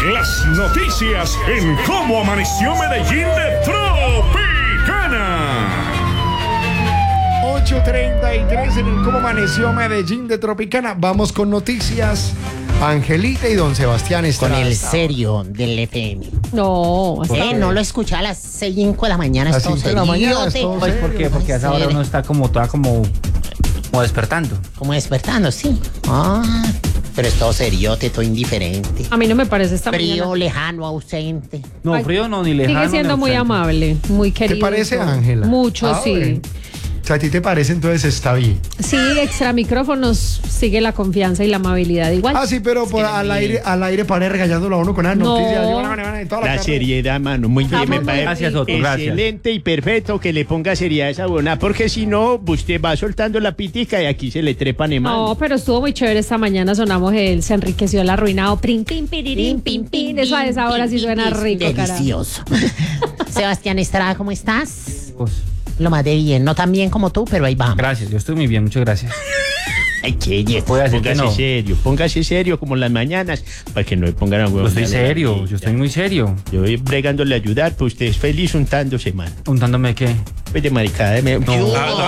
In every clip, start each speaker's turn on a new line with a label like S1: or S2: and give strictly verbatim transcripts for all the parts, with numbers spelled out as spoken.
S1: Las noticias en Cómo Amaneció Medellín de Tropicana.
S2: ocho treinta y tres en el Cómo Amaneció Medellín de Tropicana. Vamos con noticias. Angelita y don Sebastián están
S3: con el serio del F M.
S4: No,
S3: ¿Eh? No lo escuché a las cinco de la mañana.
S2: A las
S3: es todo
S2: cinco de la mañana,
S3: seriote.
S2: es todo
S5: Pues, ¿por qué? Porque a esa hora uno está como toda como, como despertando.
S3: Como despertando, sí. Ah, pero es todo seriote, todo indiferente.
S4: a mí no me parece esta
S3: Frío,
S4: mañana.
S3: lejano, ausente.
S5: No,
S4: Ay,
S5: frío no, ni lejano.
S4: Sigue siendo
S5: ni
S4: muy
S5: ausente.
S4: amable, muy querido.
S2: ¿Te parece, Ángela?
S4: Mucho,
S2: Ah,
S4: sí.
S2: bueno. O sea, a ti te parece, entonces está bien.
S4: Sí, extra micrófonos sigue la confianza y la amabilidad igual.
S2: Ah, sí, pero por, al aire, al aire para regañándolo a uno con las
S4: No.
S2: noticias. Y bueno, bueno, bueno, y toda la
S6: La
S2: carne.
S6: seriedad, mano, muy bien, me
S4: Estamos
S6: parece
S5: Gracias, Otto, gracias.
S6: excelente y perfecto que le ponga seriedad a esa buena, porque si no, usted va soltando la pitica y aquí se le trepan en mano.
S4: No, pero estuvo muy chévere esta mañana, sonamos el Se enriqueció el arruinado, prin, pin, pirirín, pin, pin, eso a esa hora sí suena rico, carajo.
S3: Delicioso. Sebastián Estrada, ¿cómo estás?
S5: Pues,
S3: Lo más de bien, no tan bien como tú, pero ahí vamos.
S5: gracias, yo estoy muy bien, muchas gracias.
S6: Ay, qué belleza.
S5: Puede decir que
S6: Póngase
S5: no.
S6: serio, póngase serio como en las mañanas, para que no le pongan a huevo.
S5: Yo estoy serio, yo estoy muy serio.
S6: Yo voy bregándole a ayudar, pues usted es feliz untándose, man.
S5: ¿Untándome qué?
S6: Pues de maricada. Me...
S5: No.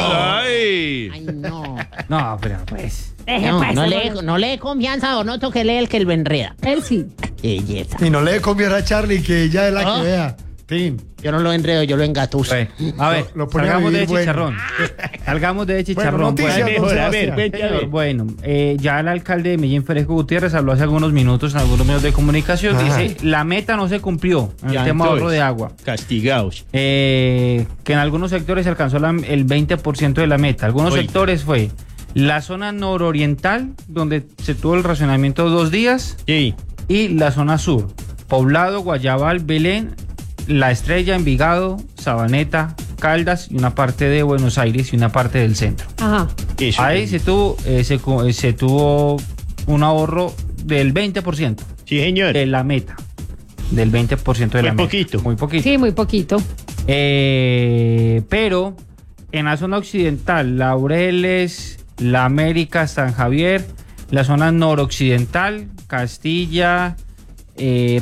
S6: Ay.
S3: Ay, no.
S5: No, pero pues.
S4: Deje,
S3: No,
S4: pues,
S3: no,
S4: hombre.
S3: le, no le dé confianza a Donoto, que lee el que lo enreda.
S4: Él sí.
S3: Belleza.
S2: Y no le conviene a Charlie que ella es la
S3: Ah.
S2: que vea. Tin.
S3: Yo no lo enredo, yo lo engatuso.
S5: Pues, a ver,
S2: Lo- lo pone a
S5: salgamos de
S2: vivir bueno.
S5: chicharrón. Salgamos de chicharrón.
S2: noticias,
S5: Bueno,
S2: don
S6: mejor, a ver,
S2: Sebastián.
S6: cuente, a
S5: Señor,
S6: ver.
S5: bueno, eh, ya el alcalde de Medellín, Federico Gutiérrez, habló hace algunos minutos en algunos medios de comunicación.
S2: Ajá.
S5: Dice, la meta no se cumplió en
S6: Ya,
S5: el tema de ahorro
S6: entonces,
S5: de agua.
S6: Castigados.
S5: Eh, que en algunos sectores se alcanzó la- el veinte por ciento de la meta. Algunos
S6: Oiga.
S5: sectores fue la zona nororiental, donde se tuvo el racionamiento dos días,
S6: Sí.
S5: y la zona sur, Poblado, Guayabal, Belén, La Estrella, Envigado, Sabaneta, Caldas y una parte de Buenos Aires y una parte del centro.
S4: Ajá.
S6: Eso.
S5: Ahí se tuvo, eh, se, cu- eh, se tuvo un ahorro del veinte por ciento
S6: Sí, señor.
S5: de la meta. Del veinte por ciento de
S6: Muy
S5: la meta.
S6: poquito.
S5: Muy poquito.
S4: Sí, muy poquito.
S5: Eh, pero en la zona occidental, Laureles, La América, San Javier, la zona noroccidental, Castilla, eh,